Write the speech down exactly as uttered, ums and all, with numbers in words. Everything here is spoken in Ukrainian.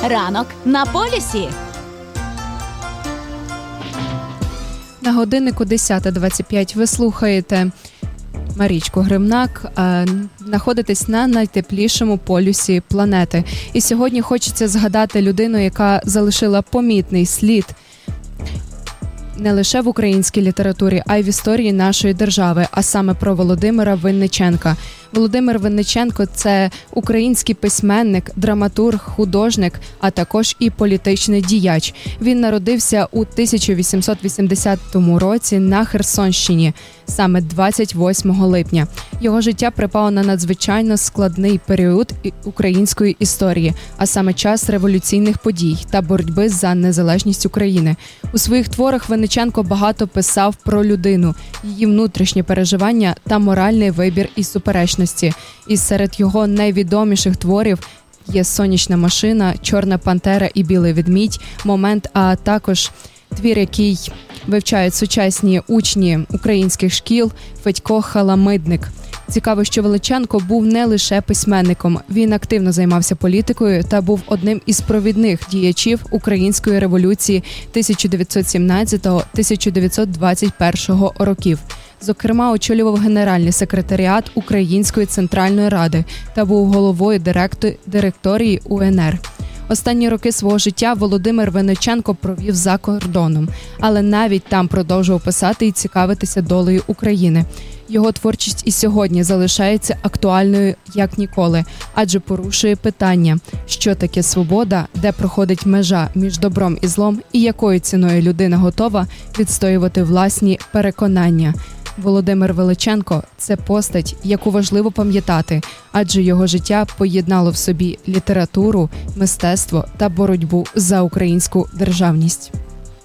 Ранок на полюсі. На годиннику десята двадцять п'ять ви слухаєте Марічку Гримнак, знаходитесь на найтеплішому полюсі планети. І сьогодні хочеться згадати людину, яка залишила помітний слід не лише в українській літературі, а й в історії нашої держави, а саме про Володимира Винниченка. Володимир Винниченко – це український письменник, драматург, художник, а також і політичний діяч. Він народився у тисяча вісімсот вісімдесятому році на Херсонщині, саме двадцять восьмого липня. Його життя припало на надзвичайно складний період української історії, а саме час революційних подій та боротьби за незалежність України. У своїх творах Винниченко багато писав про людину, її внутрішні переживання та моральний вибір і суперечності. І серед його найвідоміших творів є «Сонячна машина», «Чорна пантера» і «Білий ведмідь», «Момент», а також твір, який вивчають сучасні учні українських шкіл Федько Халамидник. Цікаво, що Винниченко був не лише письменником, він активно займався політикою та був одним із провідних діячів Української революції тисяча дев'ятсот сімнадцятого - тисяча дев'ятсот двадцять першого років. Зокрема, очолював Генеральний секретаріат Української Центральної Ради та був головою директорії У Ен Ер. Останні роки свого життя Володимир Винниченко провів за кордоном, але навіть там продовжував писати і цікавитися долею України. Його творчість і сьогодні залишається актуальною як ніколи, адже порушує питання, що таке свобода, де проходить межа між добром і злом, і якою ціною людина готова відстоювати власні переконання. Володимир Винниченко – це постать, яку важливо пам'ятати, адже його життя поєднало в собі літературу, мистецтво та боротьбу за українську державність.